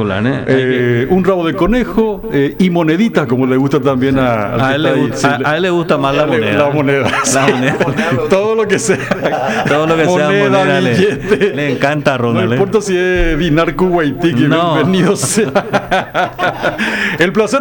espectacular, ¿eh? Un rabo de conejo y moneditas, como le gusta también a él le gusta más la moneda. La moneda. La moneda. Todo lo que sea. Todo lo que sea moneda le encanta a Ronald. No importa si es Dinar Kuwaití, que bienvenido sea. El placer